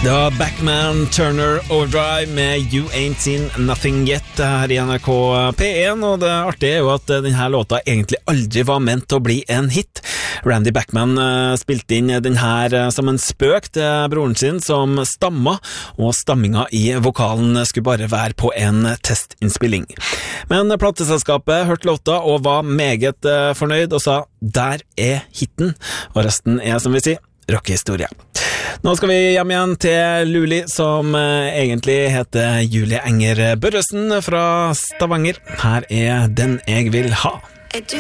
Det var Backman Turner Overdrive med You Ain't Seen Nothing Yet her i NRK P1, og det artige er jo at denne låta egentlig aldri var ment til å bli en hit. Randy Bachman spilte inn denne som en spøk til broren sin som stamma, og stamminga i vokalen skulle bare være på en testinnspilling. Men plateselskapet hørte låta og var meget fornøyd og sa, der er hitten, og resten er, som vi sier, rockehistorie. Nå skal vi hjem igjen til Luli, som egentlig heter Julie Enger Børresen fra Stavanger. Her er Den jeg vil ha.